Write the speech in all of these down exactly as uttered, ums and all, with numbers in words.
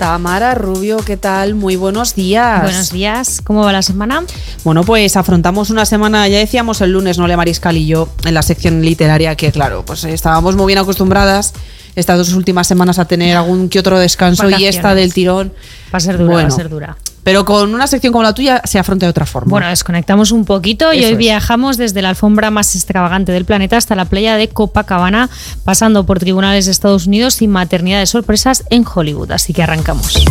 Tamara Rubio, ¿qué tal? Muy buenos días. Buenos días. ¿Cómo va la semana? Bueno, pues afrontamos una semana, ya decíamos el lunes, Nole Mariscal y yo, en la sección literaria, que claro, pues estábamos muy bien acostumbradas estas dos últimas semanas a tener algún que otro descanso. Vacaciones. Y esta del tirón va a ser dura, bueno, va a ser dura. Pero con una sección como la tuya se afronta de otra forma. Bueno, desconectamos un poquito. Eso y hoy es. viajamos desde la alfombra más extravagante del planeta hasta la playa de Copacabana, pasando por tribunales de Estados Unidos y maternidades sorpresas en Hollywood. Así que arrancamos.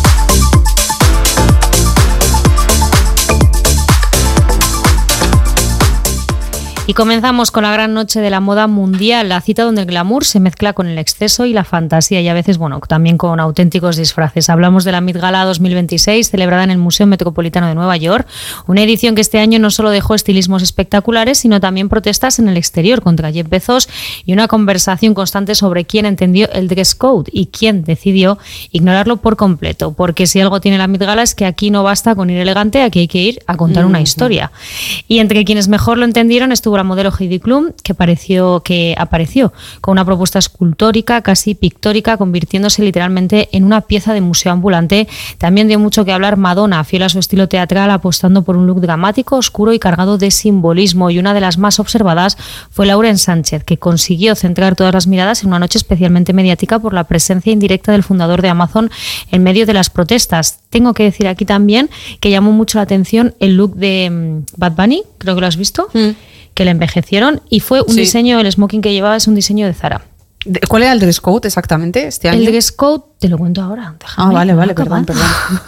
Y comenzamos con la gran noche de la moda mundial, la cita donde el glamour se mezcla con el exceso y la fantasía y a veces, bueno, también con auténticos disfraces. Hablamos de la Met Gala dos mil veintiséis, celebrada en el Museo Metropolitano de Nueva York, una edición que este año no solo dejó estilismos espectaculares, sino también protestas en el exterior contra Jeff Bezos y una conversación constante sobre quién entendió el dress code y quién decidió ignorarlo por completo. Porque si algo tiene la Met Gala es que aquí no basta con ir elegante, aquí hay que ir a contar mm-hmm. una historia. Y entre quienes mejor lo entendieron estuvo la modelo Heidi Klum, que, pareció, que apareció con una propuesta escultórica, casi pictórica, convirtiéndose literalmente en una pieza de museo ambulante. También dio mucho que hablar Madonna, fiel a su estilo teatral, apostando por un look dramático, oscuro y cargado de simbolismo. Y una de las más observadas fue Lauren Sánchez, que consiguió centrar todas las miradas en una noche especialmente mediática por la presencia indirecta del fundador de Amazon en medio de las protestas. Tengo que decir aquí también que llamó mucho la atención el look de um, Bad Bunny, creo que lo has visto. Mm. Que le envejecieron y fue un sí. diseño, el smoking que llevaba es un diseño de Zara. ¿Cuál era el dress code exactamente este año? El dress code, te lo cuento ahora. Déjame, ah, vale, vale, perdón, perdón.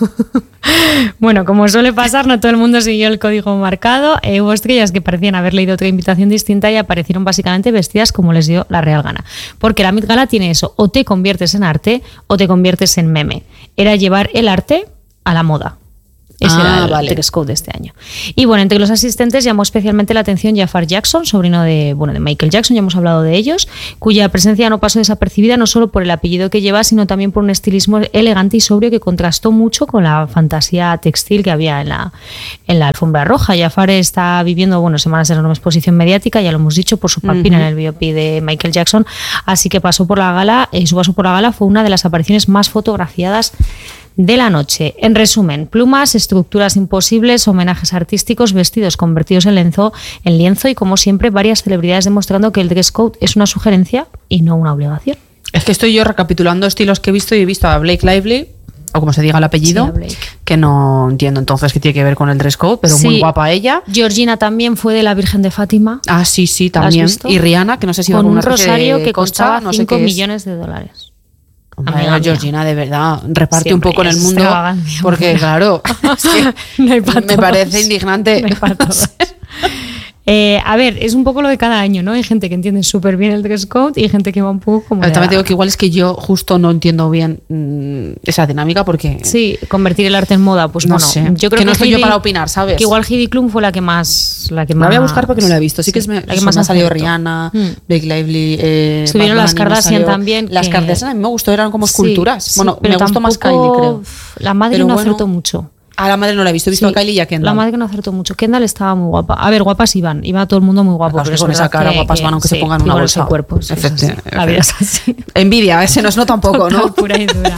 Bueno, como suele pasar, no todo el mundo siguió el código marcado. Eh, hubo estrellas que parecían haber leído otra invitación distinta y aparecieron básicamente vestidas como les dio la real gana. Porque la Met Gala tiene eso, o te conviertes en arte o te conviertes en meme. Era llevar el arte a la moda. Ese ah, era el vale. dress code de este año. Y bueno, entre los asistentes llamó especialmente la atención Jafar Jackson, sobrino de, bueno, de Michael Jackson, ya hemos hablado de ellos, cuya presencia no pasó desapercibida no solo por el apellido que lleva, sino también por un estilismo elegante y sobrio que contrastó mucho con la fantasía textil que había en la, en la alfombra roja. Jafar está viviendo bueno, semanas de enorme exposición mediática, ya lo hemos dicho, por su papina uh-huh. en el biopic de Michael Jackson, así que pasó por la gala, y su paso por la gala fue una de las apariciones más fotografiadas de la noche. En resumen, plumas, estructuras imposibles, homenajes artísticos, vestidos convertidos en lienzo, en lienzo y, como siempre, varias celebridades demostrando que el dress code es una sugerencia y no una obligación. Es que estoy yo recapitulando estilos que he visto y he visto a Blake Lively, o como se diga el apellido, sí, que no entiendo entonces qué tiene que ver con el dress code, pero sí, muy guapa ella. Georgina también fue de la Virgen de Fátima. Ah, sí, sí, también. Y Rihanna, que no sé si con va con un rosario que costaba no cinco millones de dólares. Amiga, Georgina, de verdad, reparte siempre un poco en el mundo, porque claro, es que no hay me todos. Parece indignante. No hay para todos. Eh, a ver, es un poco lo de cada año, ¿no? Hay gente que entiende súper bien el dress code y hay gente que va un poco como... También te digo que igual es que yo justo no entiendo bien mmm, esa dinámica porque... Sí, convertir el arte en moda, pues no bueno. Sé. Yo creo que no que estoy Heidi, yo para opinar, ¿sabes? Que igual Heidi Klum fue la que más... La, que la más, voy a buscar porque no la he visto. Sí, sí que es me, la que más me ha salido Rihanna, mm. Blake Lively... Eh, Estuvieron las Kardashian también. Las que... Kardashian a mí me gustó, eran como esculturas. Sí, bueno, sí, me gustó más Kylie, creo. La madre pero no bueno, acertó mucho. A la madre no la he visto, he visto sí, a Kylie y a Kendall. La madre que no acertó mucho. Kendall estaba muy guapa. A ver, guapas iban, iba todo el mundo muy guapo. Pero con esa cara que, guapas van aunque sí, se pongan una bolsa. Cuerpo, sí, sí, la vida es así. Envidia, ese no es no tampoco, ¿no? Pura y dura.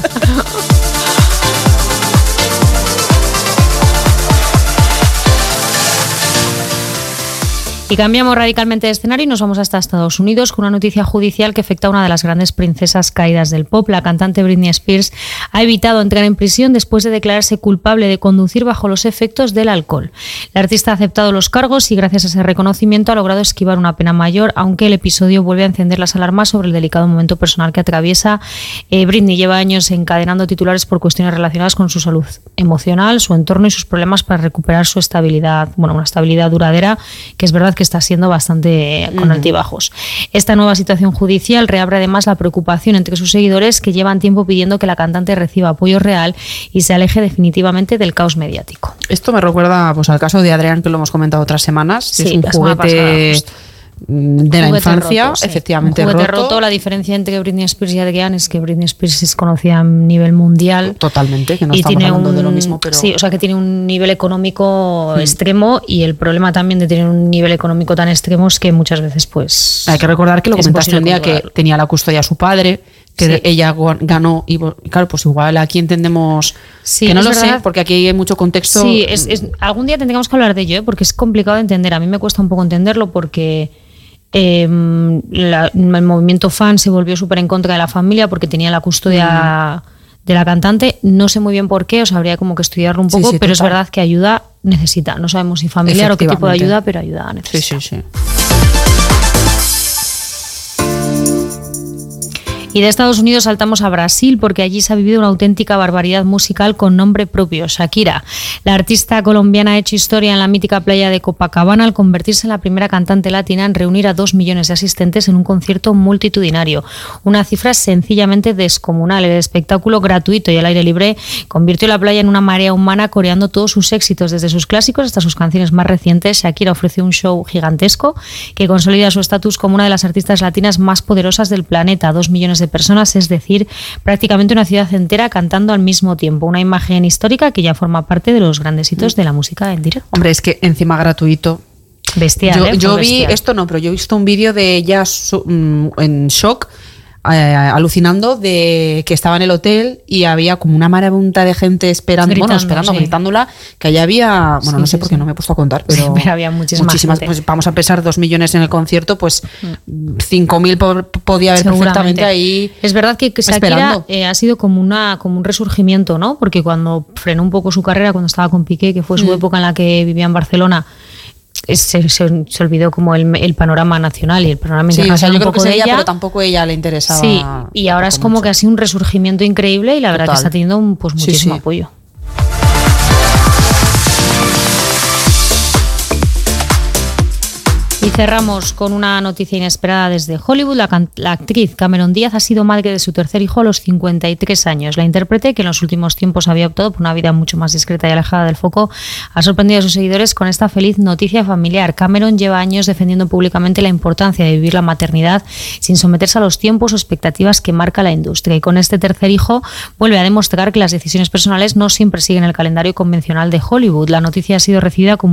Y cambiamos radicalmente de escenario y nos vamos hasta Estados Unidos con una noticia judicial que afecta a una de las grandes princesas caídas del pop. La cantante Britney Spears ha evitado entrar en prisión después de declararse culpable de conducir bajo los efectos del alcohol. La artista ha aceptado los cargos y gracias a ese reconocimiento ha logrado esquivar una pena mayor, aunque el episodio vuelve a encender las alarmas sobre el delicado momento personal que atraviesa. Eh, Britney lleva años encadenando titulares por cuestiones relacionadas con su salud emocional, su entorno y sus problemas para recuperar su estabilidad, bueno, una estabilidad duradera, que es verdad que está siendo bastante con altibajos. Esta nueva situación judicial reabre además la preocupación entre sus seguidores, que llevan tiempo pidiendo que la cantante reciba apoyo real y se aleje definitivamente del caos mediático. Esto me recuerda pues al caso de Adrián, que lo hemos comentado otras semanas. Sí, es un juguete de la infancia, roto, sí. efectivamente un juguete roto. roto. La diferencia entre Britney Spears y Adrián es que Britney Spears es conocida a nivel mundial. Totalmente, que no y estamos tiene hablando un, de lo mismo, pero... Sí, o sea que tiene un nivel económico mm. extremo, y el problema también de tener un nivel económico tan extremo es que muchas veces pues... Hay que recordar que lo comentaste un día, que tenía la custodia a su padre, que sí. ella ganó y claro, pues igual aquí entendemos sí, que no lo verdad. sé, porque aquí hay mucho contexto. Sí, es, es, algún día tendríamos que hablar de ello, ¿eh? Porque es complicado de entender. A mí me cuesta un poco entenderlo porque eh, la, el movimiento fan se volvió súper en contra de la familia porque tenía la custodia mm. de la cantante. No sé muy bien por qué, os habría como que estudiarlo un poco, sí, sí, pero total. es verdad que ayuda necesita. No sabemos si familiar o qué tipo de ayuda, pero ayuda necesita. Sí, sí, sí. Y de Estados Unidos saltamos a Brasil porque allí se ha vivido una auténtica barbaridad musical con nombre propio, Shakira. La artista colombiana ha hecho historia en la mítica playa de Copacabana al convertirse en la primera cantante latina en reunir a dos millones de asistentes en un concierto multitudinario. Una cifra sencillamente descomunal. El espectáculo gratuito y al aire libre convirtió la playa en una marea humana coreando todos sus éxitos, desde sus clásicos hasta sus canciones más recientes. Shakira ofreció un show gigantesco que consolida su estatus como una de las artistas latinas más poderosas del planeta. Dos millones de personas, es decir, prácticamente una ciudad entera cantando al mismo tiempo. Una imagen histórica que ya forma parte de los grandes hitos de la música en directo. Hombre, es que encima gratuito. Bestial, yo, ¿eh? yo vi, bestial. esto no, pero yo he visto un vídeo de ella en shock, eh, alucinando de que estaba en el hotel y había como una marabunta de gente esperando, Gritando, bueno, esperando, sí. gritándola, que allá había, bueno, sí, no sé sí, por qué sí. no me he puesto a contar, pero, sí, pero había muchísima muchísimas, gente. pues vamos a pensar dos millones en el concierto, pues cinco mil podía haber perfectamente ahí. Es verdad que Shakira eh, ha sido como una como un resurgimiento, ¿no? Porque cuando frenó un poco su carrera, cuando estaba con Piqué, que fue su mm. época en la que vivía en Barcelona, Se, se, se olvidó como el, el panorama nacional y el panorama sí, internacional. O sea, yo un creo poco que de ella, ella, pero tampoco ella le interesaba. Sí, y ahora es como mucho. Que ha sido un resurgimiento increíble y la verdad Total. Que está teniendo un, pues, muchísimo sí, sí. apoyo. Y cerramos con una noticia inesperada desde Hollywood. La, can- la actriz Cameron Díaz ha sido madre de su tercer hijo a los cincuenta y tres años. La intérprete, que en los últimos tiempos había optado por una vida mucho más discreta y alejada del foco, ha sorprendido a sus seguidores con esta feliz noticia familiar. Cameron lleva años defendiendo públicamente la importancia de vivir la maternidad sin someterse a los tiempos o expectativas que marca la industria. Y con este tercer hijo vuelve a demostrar que las decisiones personales no siempre siguen el calendario convencional de Hollywood. La noticia ha sido recibida como